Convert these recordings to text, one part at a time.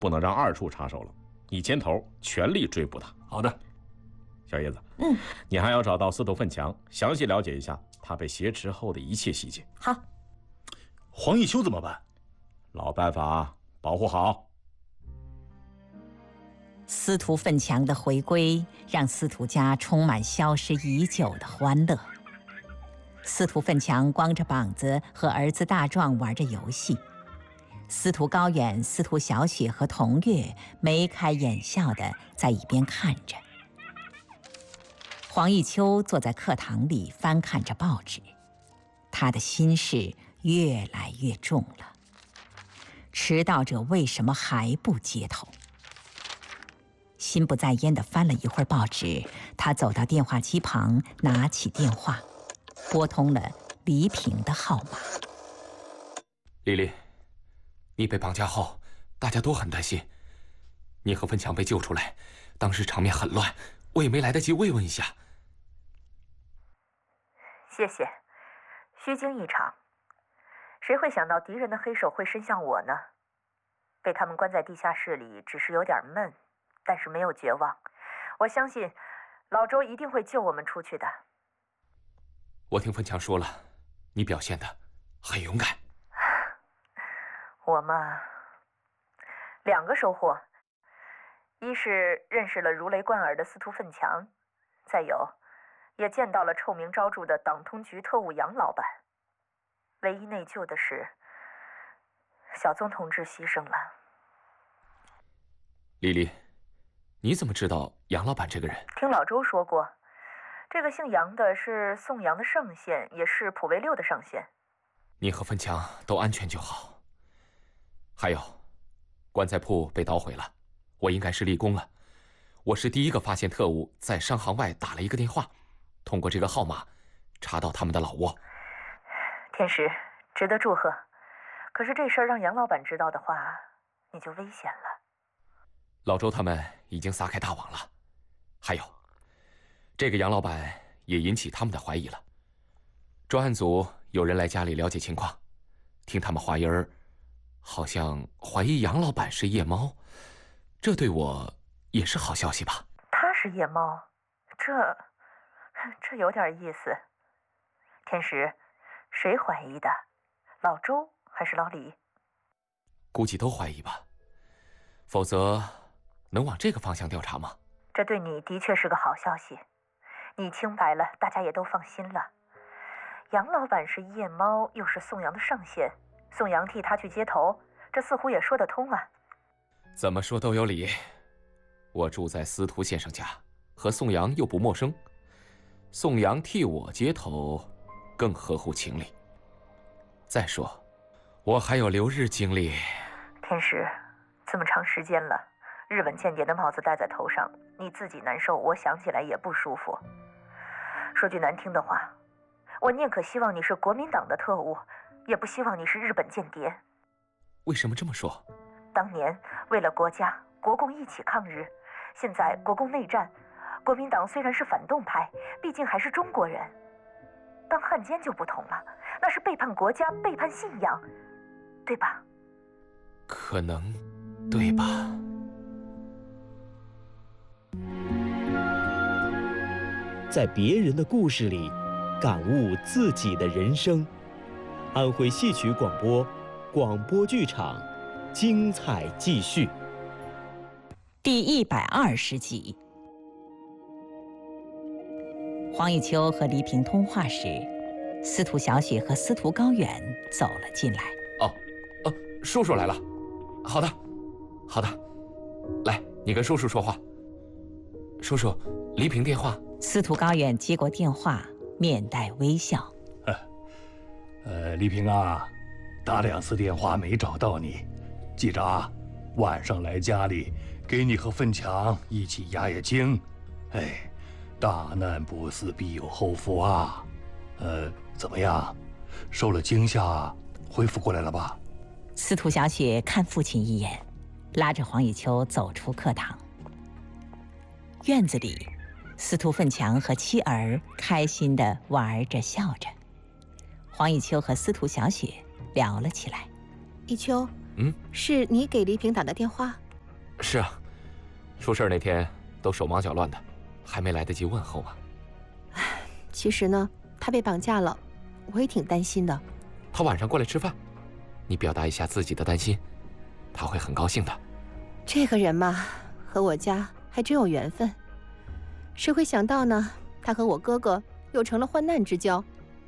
不能让二处插手了。你牵头，全力追捕他。 好的， 小叶子， 你还要找到司徒奋强，详细了解一下他被挟持后的一切细节。 好。 黄一秋怎么办？ 老办法，保护好。 司徒奋强的回归，让司徒家充满消失已久的欢乐。司徒奋强光着膀子和儿子大壮玩着游戏，司徒高远、司徒小雪和童月眉开眼笑地在一边看着。黄一秋坐在课堂里翻看着报纸，他的心事越来越重了。迟到者为什么还不接头？心不在焉地翻了一会儿报纸，他走到电话机旁，拿起电话，拨通了黎平的号码。 丽丽，你被绑架后，大家都很担心。你和奋强被救出来，当时场面很乱，我也没来得及慰问一下。 谢谢，虚惊一场。谁会想到敌人的黑手会伸向我呢？被他们关在地下室里，只是有点闷，但是没有绝望。我相信老周一定会救我们出去的。 我听奋强说了，你表现得很勇敢。 我嘛，两个收获，一是认识了如雷贯耳的司徒奋强，再有，也见到了臭名昭著的党通局特务杨老板。唯一内疚的是，小宗同志牺牲了。 丽丽，你怎么知道杨老板这个人？ 听老周说过，这个姓杨的是宋阳的上线，也是普卫六的上线。 你和奋强都安全就好。还有，棺材铺被捣毁了，我应该是立功了。我是第一个发现特务在商行外打了一个电话，通过这个号码查到他们的老窝。 天石，值得祝贺。可是这事儿让杨老板知道的话，你就危险了。 老周他们已经撒开大网了。还有，这个杨老板也引起他们的怀疑了。专案组有人来家里了解情况，听他们话音儿，好像怀疑杨老板是夜猫，这对我也是好消息吧？ 他是夜猫，这有点意思。天石，谁怀疑的？老周还是老李？ 估计都怀疑吧，否则能往这个方向调查吗？ 这对你的确是个好消息，你清白了，大家也都放心了。杨老板是夜猫，又是宋阳的上线，宋阳替他去接头，这似乎也说得通啊。 怎么说都有理。我住在司徒先生家，和宋阳又不陌生，宋阳替我接头，更合乎情理。再说，我还有留日经历。 天石，这么长时间了，日本间谍的帽子戴在头上，你自己难受，我想起来也不舒服。说句难听的话，我宁可希望你是国民党的特务，也不希望你是日本间谍。 为什么这么说？ 当年为了国家，国共一起抗日，现在国共内战，国民党虽然是反动派，毕竟还是中国人。当汉奸就不同了，那是背叛国家，背叛信仰，对吧？ 可能，对吧？ 在别人的故事里，感悟自己的人生。安徽戏曲广播，广播剧场，精彩继续。 第120集。黄以秋和黎平通话时，司徒小雪和司徒高远走了进来。 叔叔来了。好的，好的，来，你跟叔叔说话。叔叔，黎平电话。 司徒高远接过电话，面带微笑。 黎平啊，打2次电话没找到你，记着啊，晚上来家里，给你和奋强一起压压惊。大难不死必有后福啊。怎么样，受了惊吓，恢复过来了吧？ 司徒小雪看父亲一眼，拉着黄以秋走出课堂。院子里，司徒奋强和妻儿开心地玩着笑着。黄以秋和司徒小雪聊了起来。 以秋，是你给黎平打的电话？ 是啊，出事那天都手忙脚乱的，还没来得及问候啊。 其实呢，他被绑架了，我也挺担心的。 他晚上过来吃饭，你表达一下自己的担心，他会很高兴的。 这个人嘛，和我家还真有缘分。谁会想到呢？他和我哥哥又成了患难之交。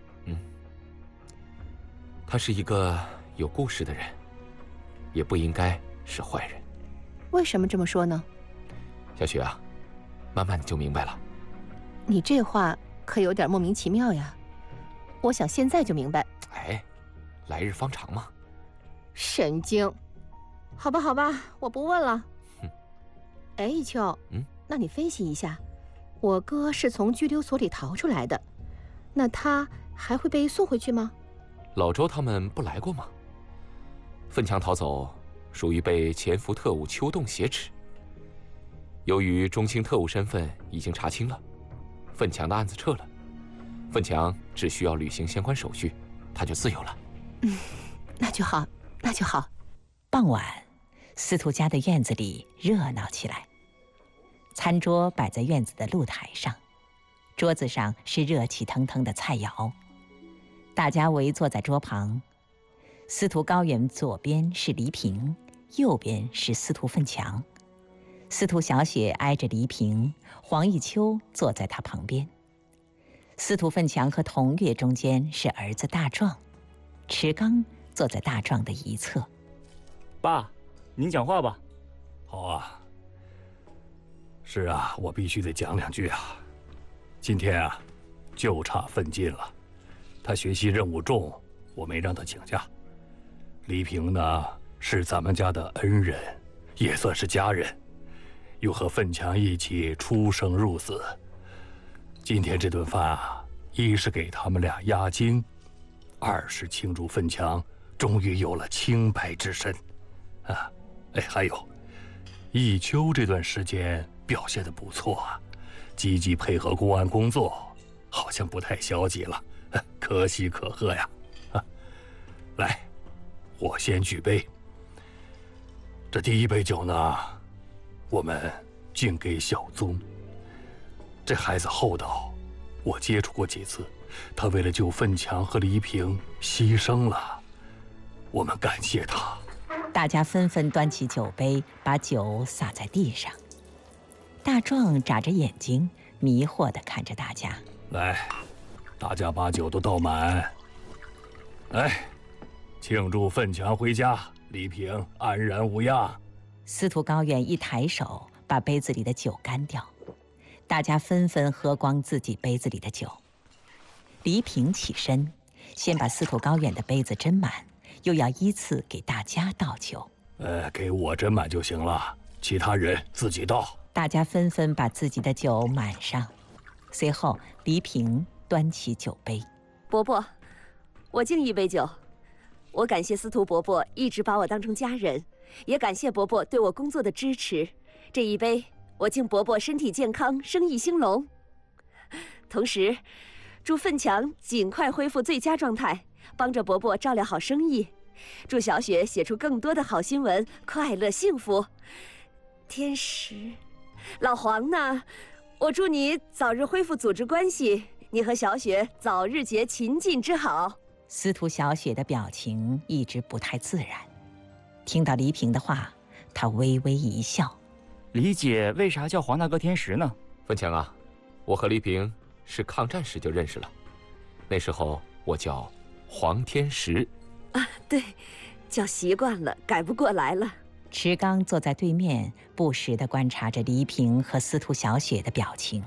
他是一个有故事的人，也不应该是坏人。 为什么这么说呢？ 小雪啊，慢慢的就明白了。 你这话可有点莫名其妙呀。我想现在就明白。 哎，来日方长嘛。 神经。好吧，好吧，我不问了。哎，一秋，那你分析一下，我哥是从拘留所里逃出来的，那他还会被送回去吗？ 老周他们不来过吗？奋强逃走，属于被潜伏特务秋洞挟持。由于中青特务身份已经查清了，奋强的案子撤了，奋强只需要履行相关手续，他就自由了。 那就好，那就好。 傍晚，司徒家的院子里热闹起来。餐桌摆在院子的露台上，桌子上是热气腾腾的菜肴。大家围坐在桌旁，司徒高远左边是黎平，右边是司徒奋强。司徒小雪挨着黎平，黄一秋坐在他旁边。司徒奋强和童月中间是儿子大壮，池刚坐在大壮的一侧。 爸，您讲话吧。 好啊。是啊，我必须得讲两句啊。今天啊，就差奋进了。他学习任务重，我没让他请假。黎平呢，是咱们家的恩人，也算是家人，又和奋强一起出生入死。今天这顿饭啊，一是给他们俩压惊，二是庆祝奋强终于有了清白之身。啊，哎，还有，一秋这段时间表现得不错啊，积极配合公安工作，好像不太消极了。可喜可贺呀！来，我先举杯。这第一杯酒呢，我们敬给小宗。这孩子厚道，我接触过几次，他为了救奋强和黎平牺牲了，我们感谢他。 大家纷纷端起酒杯，把酒洒在地上。大壮眨着眼睛，迷惑地看着大家。 来。大家把酒都倒满，来，庆祝奋强回家，黎平安然无恙。 司徒高远一抬手，把杯子里的酒干掉，大家纷纷喝光自己杯子里的酒。黎平起身，先把司徒高远的杯子斟满，又要依次给大家倒酒。 给我斟满就行了，其他人自己倒。 大家纷纷把自己的酒满上，随后黎平端起酒杯。 伯伯，我敬一杯酒。我感谢司徒伯伯一直把我当成家人，也感谢伯伯对我工作的支持。这一杯，我敬伯伯身体健康，生意兴隆。同时，祝奋强尽快恢复最佳状态，帮着伯伯照料好生意。祝小雪写出更多的好新闻，快乐幸福。天石，老黄呢？我祝你早日恢复组织关系。你和小雪早日结秦晋之好。 司徒小雪的表情一直不太自然，听到黎平的话，她微微一笑。 黎姐为啥叫黄大哥天石呢？ 奋强啊，我和黎平是抗战时就认识了，那时候我叫黄天石。 啊，对，叫习惯了，改不过来了。 池刚坐在对面，不时地观察着黎平和司徒小雪的表情。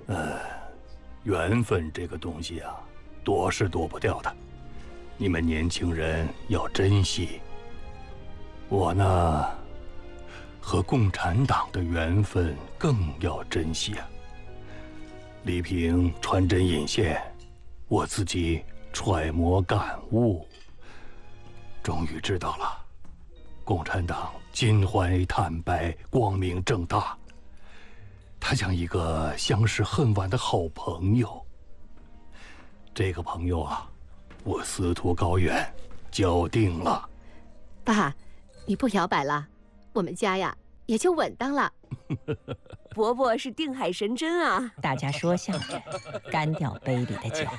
缘分这个东西啊，躲是躲不掉的，你们年轻人要珍惜。我呢，和共产党的缘分更要珍惜啊。黎平传真引线，我自己揣摩感悟，终于知道了，共产党襟怀坦白，光明正大。他像一个相识恨晚的好朋友。这个朋友啊，我司徒高远交定了。 爸，你不摇摆了，我们家呀也就稳当了。 伯伯是定海神针啊！ 大家说笑着，干掉杯里的酒。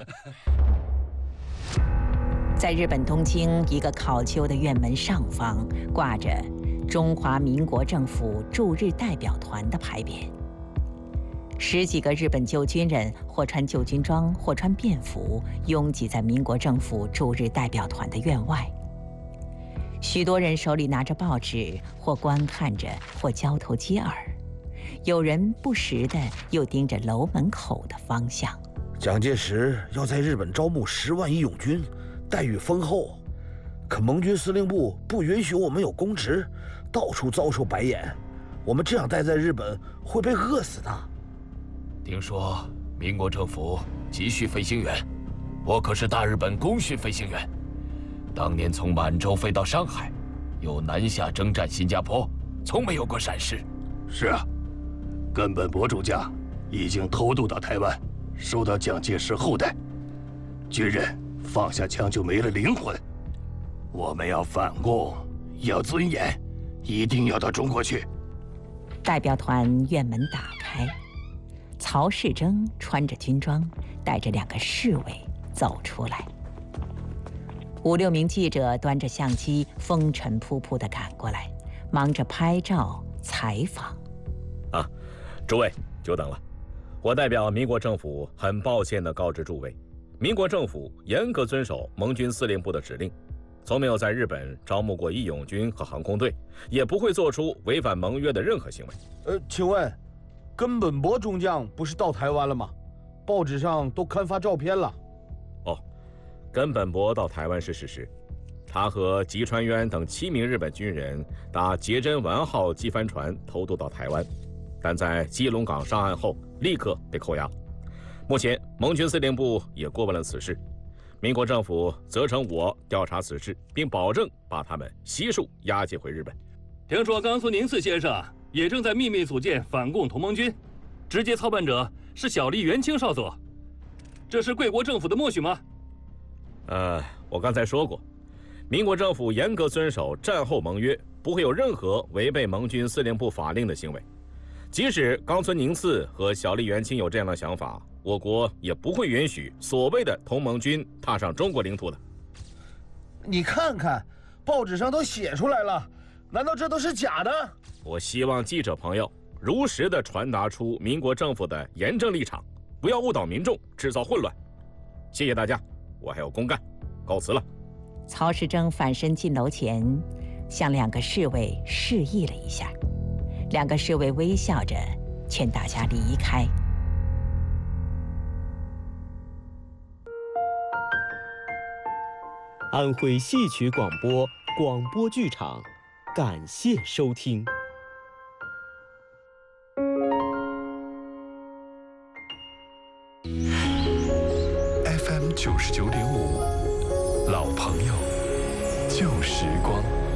在日本东京一个考究的院门上方，挂着中华民国政府驻日代表团的牌匾。10几个日本旧军人，或穿旧军装，或穿便服，拥挤在民国政府驻日代表团的院外。许多人手里拿着报纸，或观看着，或交头接耳。有人不时地又盯着楼门口的方向。 蒋介石要在日本招募10万义勇军，待遇丰厚，可盟军司令部不允许我们有公职，到处遭受白眼。我们这样待在日本会被饿死的。 听说民国政府急需飞行员，我可是大日本功勋飞行员。当年从满洲飞到上海，又南下征战新加坡，从没有过闪失。是啊，根本博主将已经偷渡到台湾，受到蒋介石厚待。军人放下枪就没了灵魂。我们要反共，要尊严，一定要到中国去。 代表团院门打开，曹世征穿着军装，带着2个侍卫走出来。5、6名记者端着相机，风尘仆仆地赶过来，忙着拍照采访。 诸位久等了，我代表民国政府很抱歉地告知诸位，民国政府严格遵守盟军司令部的指令，从没有在日本招募过义勇军和航空队，也不会做出违反盟约的任何行为。 请问，根本博中将不是到台湾了吗？报纸上都刊发照片了。 根本博到台湾是事实，他和吉川渊等7名日本军人搭杰珍丸号机帆船偷渡到台湾，但在基隆港上岸后立刻被扣押。目前盟军司令部也过问了此事，民国政府责成我调查此事，并保证把他们悉数押解回日本。 听说冈村宁次先生也正在秘密组建反共同盟军，直接操办者是小笠原清少佐，这是贵国政府的默许吗？ 我刚才说过，民国政府严格遵守战后盟约，不会有任何违背盟军司令部法令的行为。即使冈村宁次和小笠原清有这样的想法，我国也不会允许所谓的同盟军踏上中国领土的。 你看看，报纸上都写出来了，难道这都是假的？ 我希望记者朋友如实地传达出民国政府的严正立场，不要误导民众，制造混乱。谢谢大家，我还有公干，告辞了。 曹世征反身进楼前，向2个侍卫示意了一下，2个侍卫微笑着劝大家离开。 安徽戏曲广播广播剧场，感谢收听。 FM 99.5，老朋友，旧时光。